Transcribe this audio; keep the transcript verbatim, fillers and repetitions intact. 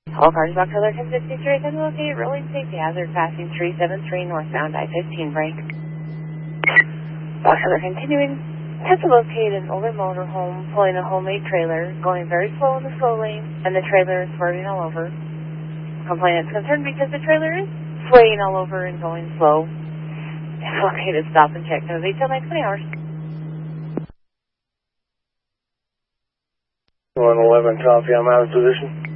All cars back to their ten fifty-three, then locate rolling safety hazard passing three seven three northbound I fifteen break. Back to their continuing. Have to locate an older motorhome pulling a homemade trailer, going very slow in the slow lane, and the trailer is swerving all over. Complainant's concerned because the trailer is swaying all over and going slow. It's okay to stop and check. Gonna be till nine twenty hours. one eleven, copy. I'm out of position.